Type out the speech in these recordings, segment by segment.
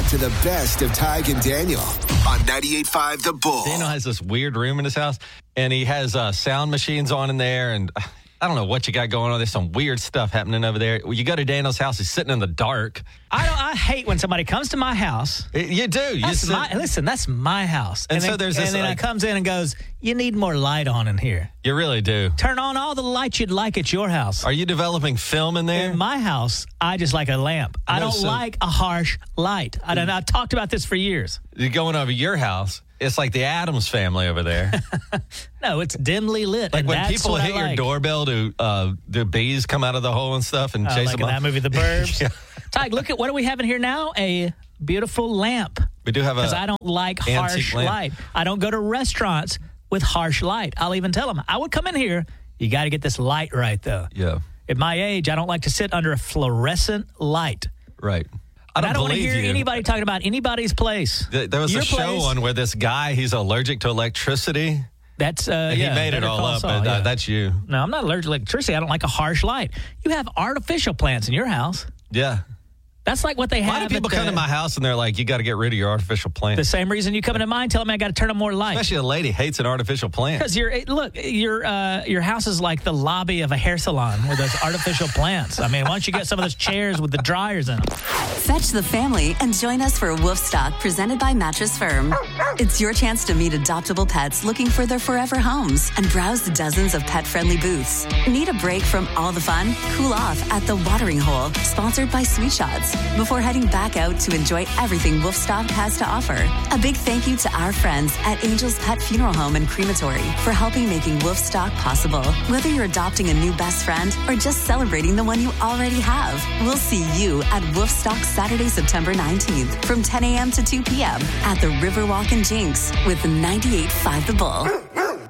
to the best of Tig and Daniel on 98.5 The Bull. Daniel has this weird room in his house, and he has sound machines on in there, and I don't know what you got going on. There's some weird stuff happening over there. You go to Daniel's house, he's sitting in the dark. I hate when somebody comes to my house. You do. Listen, that's my house. And so there's this, and then it comes in and goes, you need more light on in here. You really do. Turn on all the lights you'd like at your house. Are you developing film in there? In my house, I just like a lamp. I don't like a harsh light. I've talked about this for years. You're going over your house. It's like the Addams family over there. No, it's dimly lit. Like when people hit your doorbell, do bees come out of the hole and stuff and chase them in up? that movie, The Burbs. Yeah. Tig, look at what do we have in here now? A beautiful lamp. We do have because I don't like harsh light. I don't go to restaurants with harsh light. I'll even tell them, I would come in here. You got to get this light right, though. Yeah. At my age, I don't like to sit under a fluorescent light. Right. I don't want to hear anybody talking about anybody's place. There was a show on where this guy, he's allergic to electricity. That's he made it all up, but that's you. No, I'm not allergic to electricity. I don't like a harsh light. You have artificial plants in your house. Yeah. That's like what they have. Why do people come to my house and they're like, you got to get rid of your artificial plant? The same reason you come into mine, tell me I got to turn on more light. Especially a lady hates an artificial plant. Because your house is like the lobby of a hair salon with those artificial plants. I mean, why don't you get some of those chairs with the dryers in them? Fetch the family and join us for Woofstock presented by Mattress Firm. It's your chance to meet adoptable pets looking for their forever homes and browse dozens of pet-friendly booths. Need a break from all the fun? Cool off at The Watering Hole, sponsored by Sweet Shots, before heading back out to enjoy everything Woofstock has to offer. A big thank you to our friends at Angel's Pet Funeral Home and Crematory for helping making Woofstock possible. Whether you're adopting a new best friend or just celebrating the one you already have, we'll see you at Woofstock Saturday, September 19th from 10 a.m. to 2 p.m. at the Riverwalk in Jinx with 98.5 The Bull.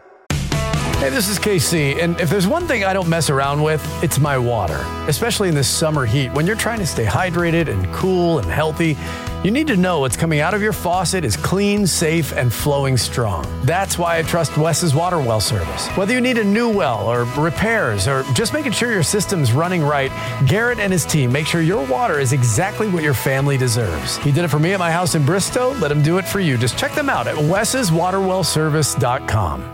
Hey, this is KC, and if there's one thing I don't mess around with, it's my water. Especially in this summer heat, when you're trying to stay hydrated and cool and healthy, you need to know what's coming out of your faucet is clean, safe, and flowing strong. That's why I trust Wes's Water Well service. Whether you need a new well or repairs or just making sure your system's running right, Garrett and his team make sure your water is exactly what your family deserves. He did it for me at my house in Bristow. Let him do it for you. Just check them out at wes'swaterwellservice.com.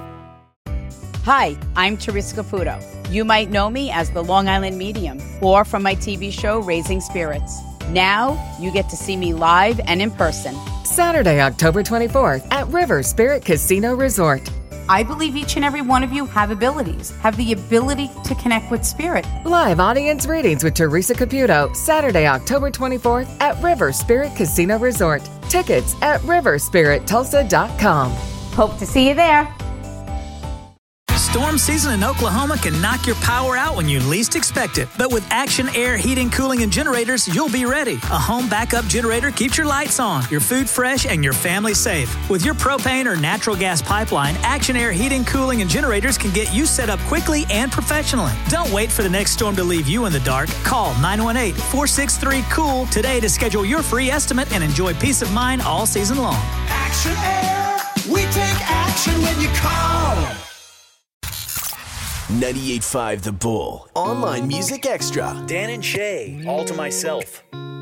Hi, I'm Teresa Caputo. You might know me as the Long Island Medium or from my TV show, Raising Spirits. Now, you get to see me live and in person. Saturday, October 24th at River Spirit Casino Resort. I believe each and every one of you have the ability to connect with spirit. Live audience readings with Teresa Caputo, Saturday, October 24th at River Spirit Casino Resort. Tickets at riverspirittulsa.com. Hope to see you there. Storm season in Oklahoma can knock your power out when you least expect it. But with Action Air Heating, Cooling, and Generators, you'll be ready. A home backup generator keeps your lights on, your food fresh, and your family safe. With your propane or natural gas pipeline, Action Air Heating, Cooling, and Generators can get you set up quickly and professionally. Don't wait for the next storm to leave you in the dark. Call 918-463-COOL today to schedule your free estimate and enjoy peace of mind all season long. Action Air, we take action when you call. 98.5 The Bull. Online Music Extra. Dan and Shay, All to Myself.